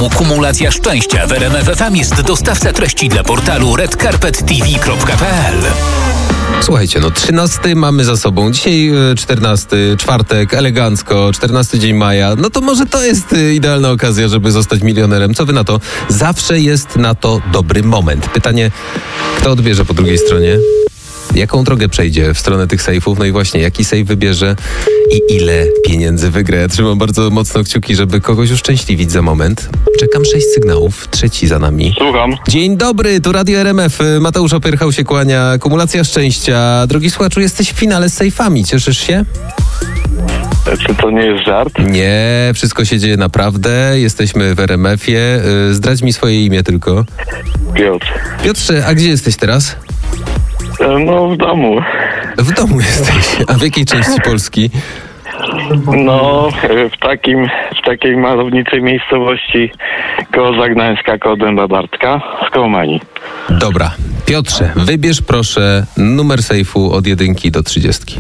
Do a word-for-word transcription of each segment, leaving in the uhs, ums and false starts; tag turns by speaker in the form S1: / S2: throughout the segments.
S1: programu Kumulacja Szczęścia w R M F F M jest dostawca treści dla portalu red carpet t v kropka p l.
S2: Słuchajcie, no trzynasty mamy za sobą, dzisiaj czternasty, czwartek, elegancko, czternasty dzień maja, no to może to jest idealna okazja, żeby zostać milionerem. Co wy na to? Zawsze jest na to dobry moment. Pytanie, kto odbierze po drugiej stronie? Jaką drogę przejdzie w stronę tych sejfów? No i właśnie, jaki sejf wybierze i ile pieniędzy wygra? Ja trzymam bardzo mocno kciuki, żeby kogoś uszczęśliwić za moment. Czekam sześć sygnałów, trzeci za nami.
S3: Słucham.
S2: Dzień dobry, tu Radio R M F. Mateusz Opyrchał się kłania. Kumulacja Szczęścia. Drogi słuchaczu, jesteś w finale z sejfami. Cieszysz się?
S3: Czy to nie jest żart?
S2: Nie, wszystko się dzieje naprawdę. Jesteśmy w R M F-ie. Zdradź mi swoje imię tylko.
S3: Piotr.
S2: Piotrze, a gdzie jesteś teraz?
S3: No w domu.
S2: W domu jesteś. A w jakiej części Polski?
S3: No w takim, w takiej malowniczej miejscowości koło Zagnańska, koło Dęba Bartka, w Kołomani.
S2: Dobra. Piotrze, wybierz proszę numer sejfu od jedynki do trzydziestki.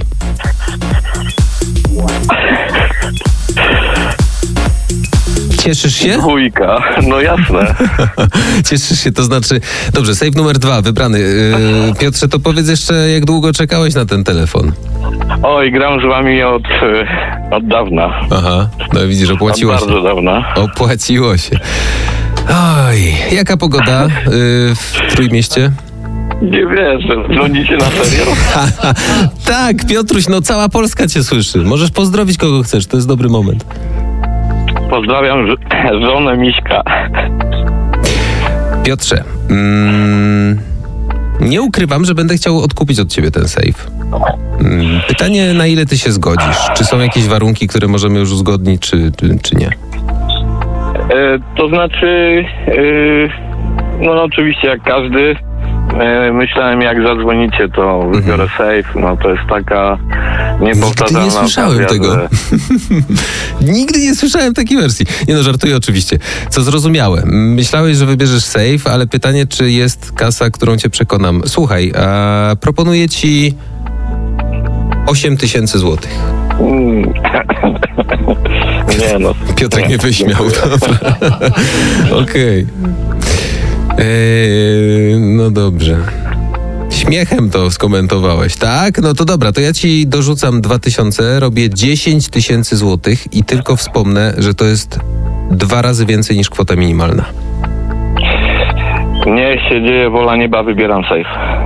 S2: Cieszysz się?
S3: Dwójka, no jasne.
S2: Cieszysz się, to znaczy... Dobrze, sejf numer dwa, wybrany. Yy, Piotrze, to powiedz jeszcze, jak długo czekałeś na ten telefon?
S3: Oj, gram z wami od, od dawna.
S2: Aha, no widzisz, opłaciło
S3: od
S2: się.
S3: bardzo dawna.
S2: Opłaciło się. Oj, jaka pogoda yy, w Trójmieście?
S3: Nie wierzę, dzwonicie na serio?
S2: Tak, Piotruś, no cała Polska cię słyszy. Możesz pozdrowić kogo chcesz, to jest dobry moment.
S3: Pozdrawiam ż- żonę Miśka.
S2: Piotrze, mm, nie ukrywam, że będę chciał odkupić od ciebie ten sejf. Mm, pytanie, na ile ty się zgodzisz? Czy są jakieś warunki, które możemy już uzgodnić, czy, czy, czy nie?
S3: E, to znaczy, e, no oczywiście jak każdy, e, myślałem jak zadzwonicie, to wybiorę safe, no to jest taka niepowtarzalna
S2: Nigdy nie słyszałem
S3: okazja,
S2: tego.
S3: że...
S2: Nigdy nie słyszałem takiej wersji. Nie no, żartuję oczywiście. Co zrozumiałe. Myślałeś, że wybierzesz safe, ale pytanie, czy jest kasa, którą cię przekonam. Słuchaj, a proponuję ci osiem tysięcy złotych.
S3: Mm. Nie no.
S2: Piotrek
S3: nie,
S2: mnie wyśmiał. Dobra. Okej. Okay. Eee, no dobrze. Śmiechem to skomentowałeś, tak? No to dobra, to ja ci dorzucam dwa tysiące, robię dziesięć tysięcy złotych i tylko wspomnę, że to jest dwa razy więcej niż kwota minimalna.
S3: Niech się dzieje, wola nieba, wybieram safe.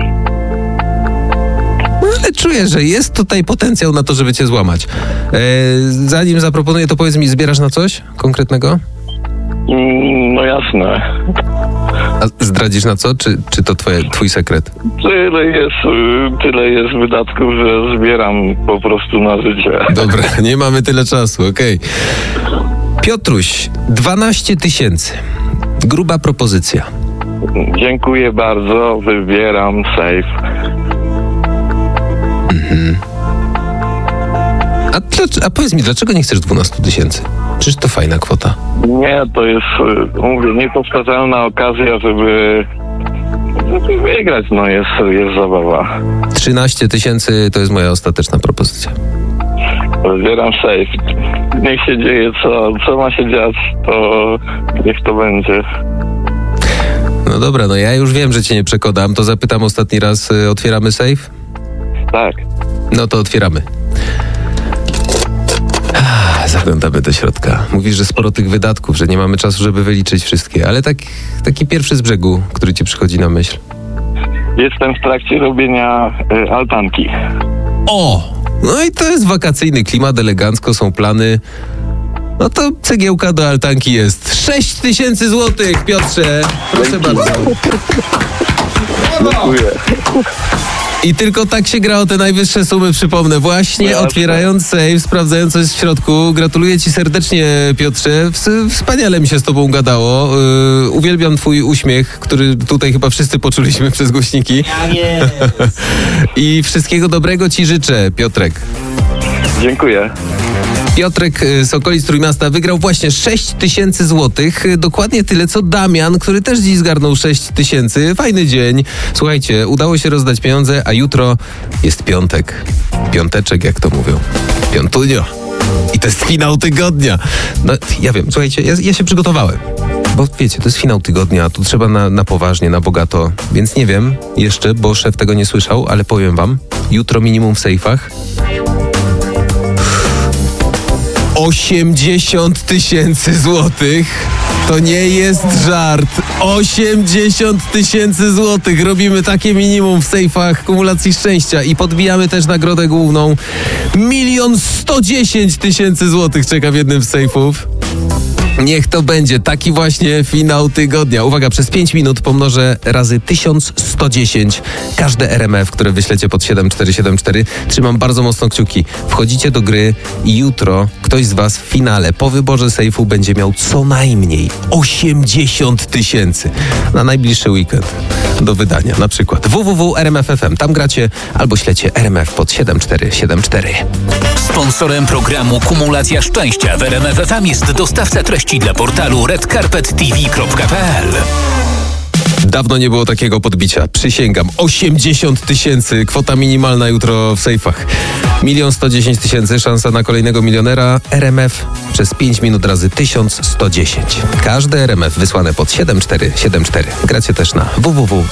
S2: No ale czuję, że jest tutaj potencjał na to, żeby cię złamać. Eee, zanim zaproponuję, to powiedz mi, zbierasz na coś konkretnego?
S3: Mm, no jasne.
S2: A zdradzisz na co? Czy, czy to twoje, twój sekret?
S3: Tyle jest, tyle jest wydatków, że zbieram po prostu na życie.
S2: Dobra, nie mamy tyle czasu, okej. Okay. Piotruś, dwanaście tysięcy. Gruba propozycja.
S3: Dziękuję bardzo, wybieram safe.
S2: Mhm. A, dlaczego, a powiedz mi, dlaczego nie chcesz dwanaście tysięcy? Przecież to fajna kwota.
S3: Nie, to jest, mówię, niepowtarzalna okazja, żeby, żeby wygrać, no jest, jest zabawa.
S2: trzynaście tysięcy to jest moja ostateczna propozycja.
S3: Wybieram safe. Niech się dzieje, co, co ma się dziać, to niech to będzie.
S2: No dobra, no ja już wiem, że cię nie przekonam, to zapytam ostatni raz, y, otwieramy safe?
S3: Tak.
S2: No to otwieramy. Zaglądamy do środka. Mówisz, że sporo tych wydatków, że nie mamy czasu, żeby wyliczyć wszystkie, ale tak, taki pierwszy z brzegu, który ci przychodzi na myśl.
S3: Jestem w trakcie robienia y, altanki.
S2: O! No i to jest wakacyjny klimat, elegancko, są plany. No to cegiełka do altanki jest. sześć tysięcy złotych, Piotrze! Proszę
S3: Dzięki.
S2: bardzo.
S3: Dziękuję.
S2: I tylko tak się gra o te najwyższe sumy, przypomnę. Właśnie
S3: Jasne.
S2: otwierając safe, sprawdzając co jest w środku. Gratuluję ci serdecznie, Piotrze. Ws- wspaniale mi się z tobą gadało. Yy, uwielbiam twój uśmiech, który tutaj chyba wszyscy poczuliśmy przez głośniki. I wszystkiego dobrego ci życzę, Piotrek.
S3: Dziękuję.
S2: Piotrek z okolic Trójmiasta wygrał właśnie sześć tysięcy złotych. Dokładnie tyle, co Damian, który też dziś zgarnął sześć tysięcy. Fajny dzień. Słuchajcie, udało się rozdać pieniądze, a jutro jest piątek. Piąteczek, jak to mówią. Piątunio. I to jest finał tygodnia. No, ja wiem, słuchajcie, ja, ja się przygotowałem. Bo wiecie, to jest finał tygodnia, tu trzeba na, na poważnie, na bogato. Więc nie wiem jeszcze, bo szef tego nie słyszał, ale powiem wam, jutro minimum w sejfach osiemdziesiąt tysięcy złotych. To nie jest żart. osiemdziesiąt tysięcy złotych. Robimy takie minimum w sejfach kumulacji szczęścia i podbijamy też nagrodę główną. Milion sto dziesięć tysięcy złotych czeka w jednym z sejfów. Niech to będzie taki właśnie finał tygodnia. Uwaga, przez pięć minut pomnożę razy tysiąc sto dziesięć każde R M F, które wyślecie pod siedem cztery siedem cztery. Trzymam bardzo mocno kciuki. Wchodzicie do gry i jutro ktoś z was w finale po wyborze sejfu będzie miał co najmniej osiemdziesiąt tysięcy na najbliższy weekend do wydania. Na przykład w w w kropka r m f kropka f m. Tam gracie albo ślecie R M F pod siedem cztery siedem cztery.
S1: Sponsorem programu Kumulacja Szczęścia w R M F F M jest dostawca treści dla portalu red carpet t v kropka p l.
S2: Dawno nie było takiego podbicia. Przysięgam. osiemdziesiąt tysięcy. Kwota minimalna jutro w sejfach. Milion sto dziesięć tysięcy. Szansa na kolejnego milionera. R M F przez pięć minut razy tysiąc sto dziesięć. Każde R M F wysłane pod siedem cztery siedem cztery. Gracie też na w w w